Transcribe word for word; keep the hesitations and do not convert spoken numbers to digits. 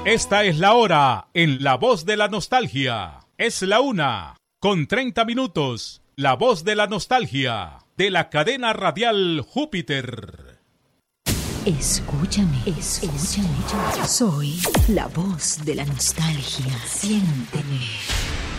Esta es la hora en La Voz de la Nostalgia. Es la una, con treinta minutos. La Voz de la Nostalgia, de la cadena radial Júpiter. Escúchame, escúchame. Soy la voz de la nostalgia. Siénteme.